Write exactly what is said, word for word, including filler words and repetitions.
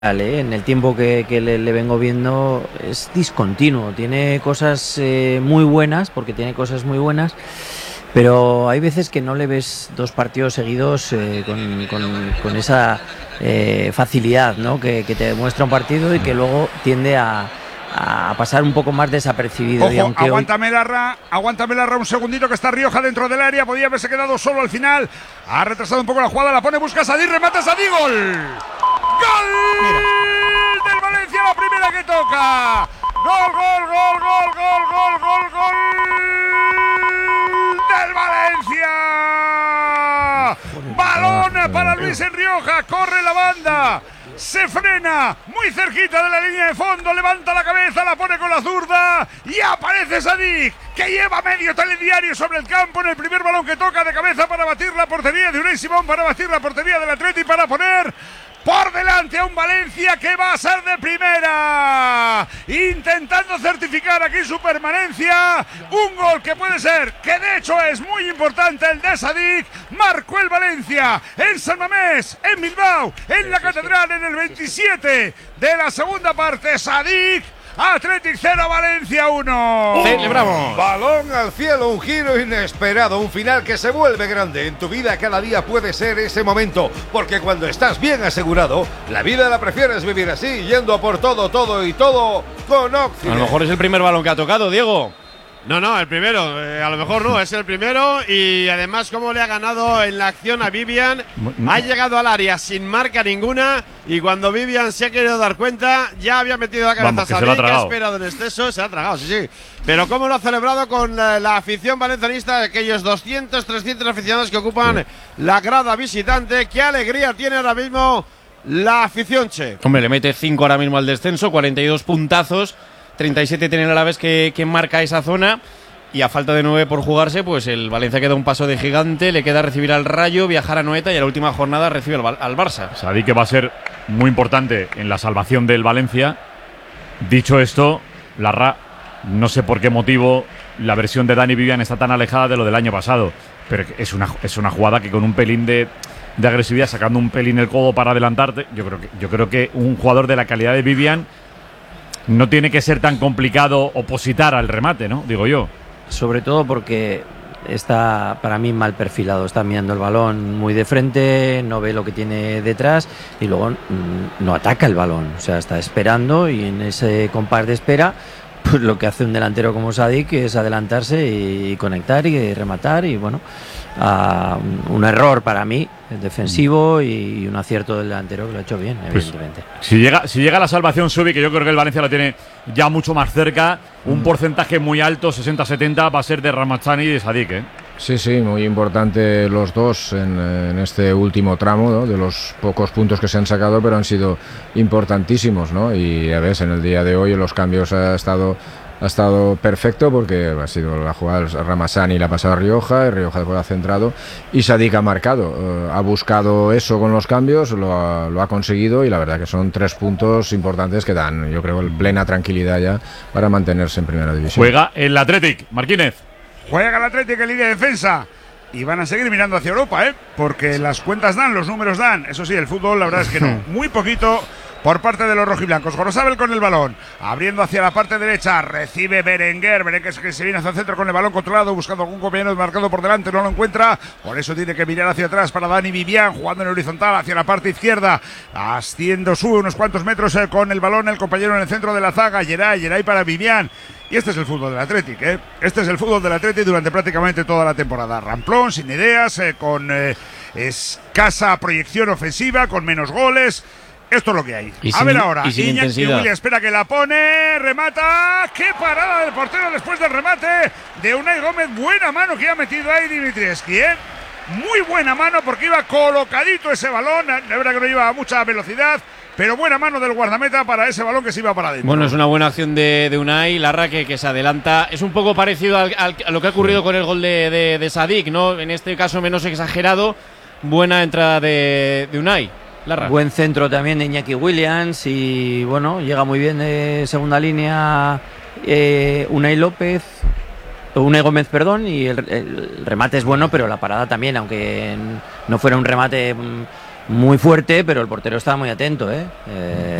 ¿eh? En el tiempo que, que le, le vengo viendo es discontinuo, tiene cosas eh, muy buenas, porque tiene cosas muy buenas, pero hay veces que no le ves dos partidos seguidos eh, con, con, con esa eh, facilidad, ¿no? que, que te demuestra un partido y que luego tiende a, a pasar un poco más desapercibido. Ojo, y aunque aguántame hoy... Larra, aguántame Larra un segundito, que está Rioja dentro del área, podía haberse quedado solo al final, ha retrasado un poco la jugada, la pone, busca a Sadik, remata a Sadik, gol. ¡Gol! Mira. Del Valencia, la primera que toca. Gol, gol, gol, gol, gol, gol, gol, gol del Valencia. Balón para Luis en Rioja, corre la banda. Se frena muy cerquita de la línea de fondo, levanta la cabeza, la pone con la zurda y aparece Sadik, que lleva medio telediario sobre el campo en el primer balón que toca de cabeza para batir la portería de Unai Simón, para batir la portería del Atleti, para poner por delante a un Valencia que va a ser de primera, intentando certificar aquí su permanencia. Un gol que puede ser, que de hecho es muy importante, el de Sadik. Marcó el Valencia en San Mamés, en Bilbao, en la Catedral, en el veintisiete de la segunda parte. Sadik. Athletic cero, Valencia uno. Celebramos. Balón al cielo, un giro inesperado, un final que se vuelve grande. En tu vida cada día puede ser ese momento, porque cuando estás bien asegurado, la vida la prefieres vivir así, yendo a por todo, todo y todo con Occident. A lo mejor es el primer balón que ha tocado, Diego. No, no, el primero, eh, a lo mejor no, es el primero. Y además cómo le ha ganado en la acción a Vivian. Ha llegado al área sin marca ninguna, y cuando Vivian se ha querido dar cuenta, ya había metido la cabeza a Sadik, que ha esperado en exceso, se ha tragado, sí, sí. Pero cómo lo ha celebrado con la, la afición valencianista, aquellos doscientos, trescientos aficionados que ocupan sí. la grada visitante. Qué alegría tiene ahora mismo la afición, che. Hombre, le mete cinco ahora mismo al descenso, cuarenta y dos puntazos. treinta y siete tiene a la vez que, que marca esa zona, y a falta de nueve por jugarse, pues el Valencia queda un paso de gigante. Le queda recibir al Rayo, viajar a Noeta y a la última jornada recibe al, al Barça. Sadik, que va a ser muy importante en la salvación del Valencia. Dicho esto, Larra, no sé por qué motivo la versión de Dani Vivian está tan alejada de lo del año pasado, pero es una, es una jugada que con un pelín de, de agresividad, sacando un pelín el codo para adelantarte, yo creo que, yo creo que un jugador de la calidad de Vivian no tiene que ser tan complicado opositar al remate, ¿no? Digo yo. Sobre todo porque está, para mí, mal perfilado. Está mirando el balón muy de frente, no ve lo que tiene detrás y luego mmm, no ataca el balón. O sea, está esperando, y en ese compás de espera, pues lo que hace un delantero como Sadik es adelantarse y conectar y rematar. Y bueno, uh, un, un error para mí defensivo y un acierto del delantero, que lo ha hecho bien, pues, evidentemente. Si llega, si llega la salvación, Subi, que yo creo que el Valencia lo tiene ya mucho más cerca, un mm. porcentaje muy alto, sesenta setenta, va a ser de Ramazani y de Sadik, ¿eh? Sí, sí, muy importante los dos en, en este último tramo, ¿no? De los pocos puntos que se han sacado, pero han sido importantísimos, ¿no? Y a ver, en el día de hoy los cambios ha estado ha estado perfecto, porque ha sido la jugada de Ramazani, la ha pasado a Rioja, y Rioja después ha centrado, y Sadik ha marcado, uh, ha buscado eso con los cambios, lo ha, lo ha conseguido, y la verdad que son tres puntos importantes que dan, yo creo, plena tranquilidad ya para mantenerse en primera división. Juega el Athletic, Martínez. Juega el Athletic en línea de defensa. Y van a seguir mirando hacia Europa, ¿eh? Porque las cuentas dan, los números dan. Eso sí, el fútbol, la verdad es que no. Muy poquito por parte de los rojiblancos. Gorosabel con el balón, abriendo hacia la parte derecha, recibe Berenguer. Berenguer que se viene hacia el centro con el balón controlado, buscando algún compañero marcado por delante, no lo encuentra. Por eso tiene que mirar hacia atrás para Dani Vivian, jugando en horizontal hacia la parte izquierda. Asciendo, sube unos cuantos metros eh, con el balón el compañero en el centro de la zaga. Geray, Geray para Vivian. Y este es el fútbol del Athletic, ¿eh? Este es el fútbol del Athletic durante prácticamente toda la temporada. Ramplón, sin ideas, eh, con eh, escasa proyección ofensiva, con menos goles. Esto es lo que hay. Y a sin, ver ahora, y sin Iñaki intensidad. Williams espera que la pone, remata. ¡Qué parada del portero después del remate de Unai Gómez! Buena mano que ha metido ahí Dimitrievski, ¿eh? Muy buena mano, porque iba colocadito ese balón. La verdad que no iba a mucha velocidad, pero buena mano del guardameta para ese balón que se iba para adentro. Bueno, es una buena acción de, de Unai, Larra, que, que se adelanta. Es un poco parecido al, al, a lo que ha ocurrido con el gol de, de, de Sadik, ¿no? En este caso menos exagerado. Buena entrada de, de Unai, Larra. Buen centro también de Iñaki Williams, y bueno, llega muy bien de segunda línea eh, Unai López. Unai Gómez, perdón, y el, el remate es bueno, pero la parada también, aunque no fuera un remate muy fuerte, pero el portero estaba muy atento, ¿eh? eh